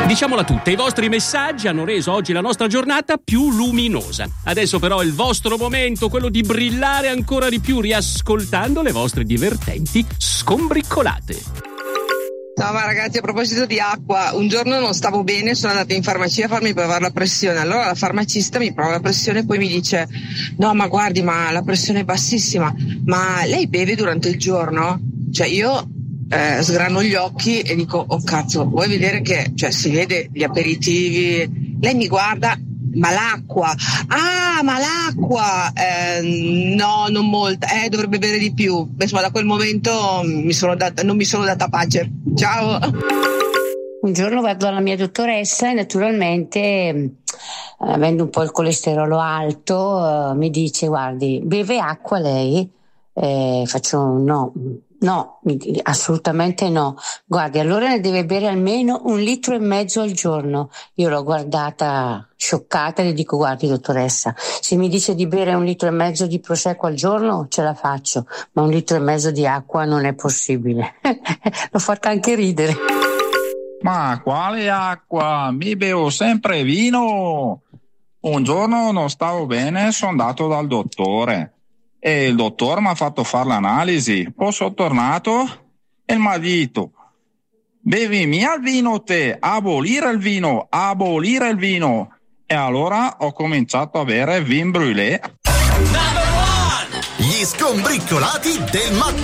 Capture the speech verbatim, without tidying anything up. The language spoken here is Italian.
Diciamola tutta, i vostri messaggi hanno reso oggi la nostra giornata più luminosa. Adesso però è il vostro momento, quello di brillare ancora di più riascoltando le vostre divertenti scombriccolate. No, ma ragazzi, a proposito di acqua, un giorno non stavo bene, sono andata in farmacia a farmi provare la pressione. Allora la farmacista mi prova la pressione e poi mi dice: no, ma guardi, ma la pressione è bassissima, ma lei beve durante il giorno? Cioè io eh, sgrano gli occhi e dico: oh cazzo, vuoi vedere che, cioè, si vede gli aperitivi? Lei mi guarda: ma l'acqua, ah ma l'acqua, eh, no, non molta, eh, dovrebbe bere di più. Insomma, da quel momento mi sono data, non mi sono data pace. Ciao. Un giorno vado dalla mia dottoressa e naturalmente, avendo un po' il colesterolo alto, mi dice: guardi, beve acqua lei? Eh, faccio un no. No, assolutamente no. Guardi, allora ne deve bere almeno un litro e mezzo al giorno. Io l'ho guardata scioccata e le dico: guardi dottoressa, se mi dice di bere un litro e mezzo di prosecco al giorno ce la faccio, ma un litro e mezzo di acqua non è possibile. L'ho fatta anche ridere. Ma quale acqua? Mi bevo sempre vino. Un giorno non stavo bene, sono andato dal dottore. E il dottore mi ha fatto fare l'analisi, poi sono tornato e mi ha detto: bevi mia il vino te, abolire il vino, abolire il vino. E allora ho cominciato a bere vin brûlé. Gli scombriccolati del mattino.